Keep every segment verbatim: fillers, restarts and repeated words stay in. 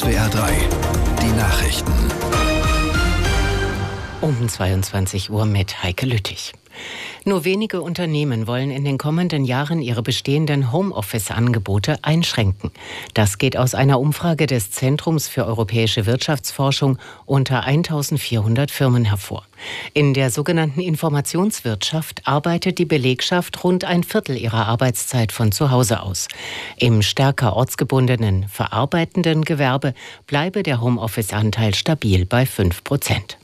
S W R drei, die Nachrichten. Um zweiundzwanzig Uhr mit Heike Lüttich. Nur wenige Unternehmen wollen in den kommenden Jahren ihre bestehenden Homeoffice-Angebote einschränken. Das geht aus einer Umfrage des Zentrums für europäische Wirtschaftsforschung unter eintausendvierhundert Firmen hervor. In der sogenannten Informationswirtschaft arbeitet die Belegschaft rund ein Viertel ihrer Arbeitszeit von zu Hause aus. Im stärker ortsgebundenen, verarbeitenden Gewerbe bleibe der Homeoffice-Anteil stabil bei fünf Prozent.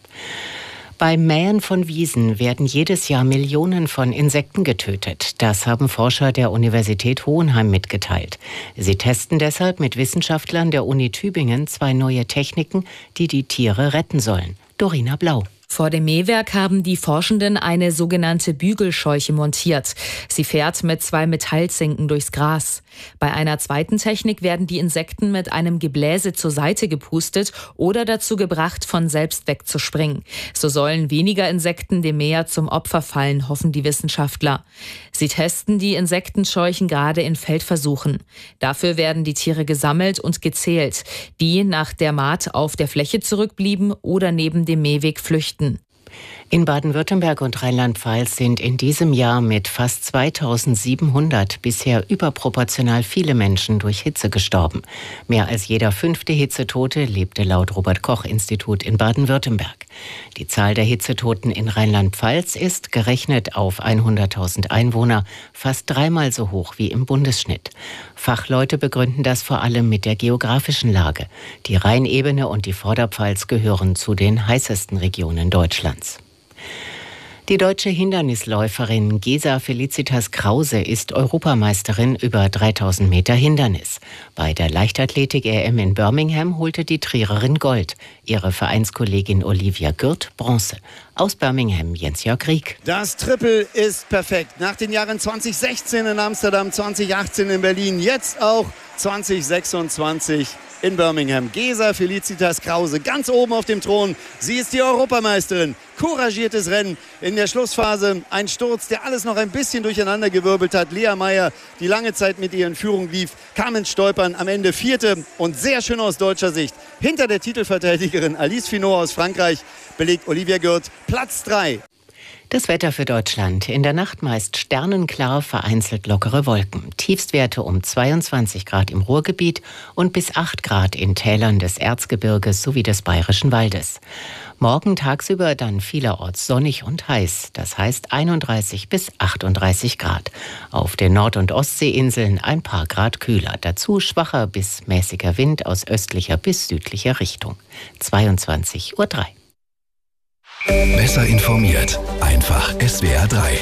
Beim Mähen von Wiesen werden jedes Jahr Millionen von Insekten getötet. Das haben Forscher der Universität Hohenheim mitgeteilt. Sie testen deshalb mit Wissenschaftlern der Uni Tübingen zwei neue Techniken, die die Tiere retten sollen. Dorina Blau. Vor dem Mähwerk haben die Forschenden eine sogenannte Bügelscheuche montiert. Sie fährt mit zwei Metallzinken durchs Gras. Bei einer zweiten Technik werden die Insekten mit einem Gebläse zur Seite gepustet oder dazu gebracht, von selbst wegzuspringen. So sollen weniger Insekten dem Mäher zum Opfer fallen, hoffen die Wissenschaftler. Sie testen die Insektenscheuchen gerade in Feldversuchen. Dafür werden die Tiere gesammelt und gezählt, die nach der Mahd auf der Fläche zurückblieben oder neben dem Mähweg flüchten. In Baden-Württemberg und Rheinland-Pfalz sind in diesem Jahr mit fast zweitausendsiebenhundert bisher überproportional viele Menschen durch Hitze gestorben. Mehr als jeder fünfte Hitzetote lebte laut Robert-Koch-Institut in Baden-Württemberg. Die Zahl der Hitzetoten in Rheinland-Pfalz ist, gerechnet auf hunderttausend Einwohner, fast dreimal so hoch wie im Bundesschnitt. Fachleute begründen das vor allem mit der geografischen Lage. Die Rheinebene und die Vorderpfalz gehören zu den heißesten Regionen Deutschlands. Die deutsche Hindernisläuferin Gesa Felicitas Krause ist Europameisterin über dreitausend Meter Hindernis. Bei der Leichtathletik-E M in Birmingham holte die Triererin Gold. Ihre Vereinskollegin Olivia Gürt Bronze. Aus Birmingham Jens-Jörg Rieck. Das Triple ist perfekt. Nach den Jahren zwanzig sechzehn in Amsterdam, zwanzig achtzehn in Berlin, jetzt auch zwanzig sechsundzwanzig in Birmingham. Gesa Felicitas Krause ganz oben auf dem Thron. Sie ist die Europameisterin. Couragiertes Rennen in der Schlussphase. Ein Sturz, der alles noch ein bisschen durcheinander gewirbelt hat. Lea Meyer, die lange Zeit mit ihr in Führung lief, kam ins Stolpern. Am Ende vierte und sehr schön aus deutscher Sicht. Hinter der Titelverteidigerin Alice Finot aus Frankreich belegt Olivia Gürt Platz drei. Das Wetter für Deutschland. In der Nacht meist sternenklar, vereinzelt lockere Wolken. Tiefstwerte um zweiundzwanzig Grad im Ruhrgebiet und bis acht Grad in Tälern des Erzgebirges sowie des Bayerischen Waldes. Morgen tagsüber dann vielerorts sonnig und heiß. Das heißt einunddreißig bis achtunddreißig Grad. Auf den Nord- und Ostseeinseln ein paar Grad kühler. Dazu schwacher bis mäßiger Wind aus östlicher bis südlicher Richtung. zweiundzwanzig Uhr drei. Besser informiert. Einfach S W R drei.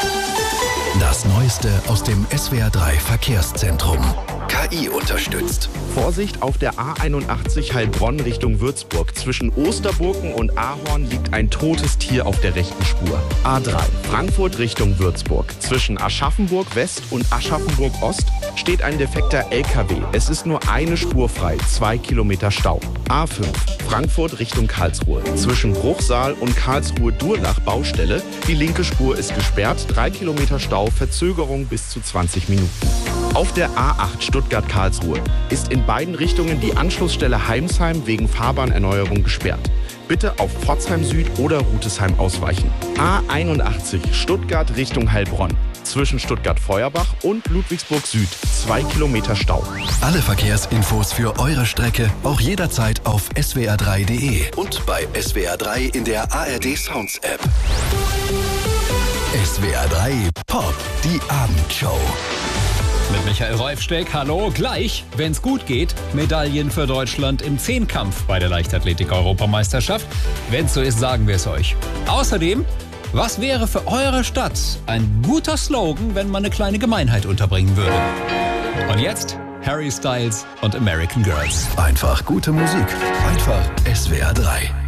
Das Neueste aus dem S W R drei Verkehrszentrum. K I unterstützt. Vorsicht, auf der A einundachtzig Heilbronn Richtung Würzburg. Zwischen Osterburken und Ahorn liegt ein totes Tier auf der rechten Spur. A drei Frankfurt Richtung Würzburg. Zwischen Aschaffenburg West und Aschaffenburg Ost steht ein defekter L K W. Es ist nur eine Spur frei, zwei Kilometer Stau. A fünf Frankfurt Richtung Karlsruhe. Zwischen Bruchsal und Karlsruhe-Durlach Baustelle. Die linke Spur ist gesperrt, drei Kilometer Stau, Verzögerung bis zu zwanzig Minuten. Auf der A acht Stuttgart-Karlsruhe ist in beiden Richtungen die Anschlussstelle Heimsheim wegen Fahrbahnerneuerung gesperrt. Bitte auf Pforzheim Süd oder Rutesheim ausweichen. A einundachtzig Stuttgart Richtung Heilbronn. Zwischen Stuttgart-Feuerbach und Ludwigsburg Süd. Zwei Kilometer Stau. Alle Verkehrsinfos für eure Strecke auch jederzeit auf S W R drei Punkt D E und bei S W R drei in der A R D Sounds App. S W R drei Pop, die Abendshow. Mit Michael Reufsteck, hallo, gleich, wenn's gut geht, Medaillen für Deutschland im Zehnkampf bei der Leichtathletik-Europameisterschaft. Wenn's so ist, sagen wir es euch. Außerdem, was wäre für eure Stadt ein guter Slogan, wenn man eine kleine Gemeinheit unterbringen würde? Und jetzt Harry Styles und American Girls. Einfach gute Musik. Einfach S W R drei.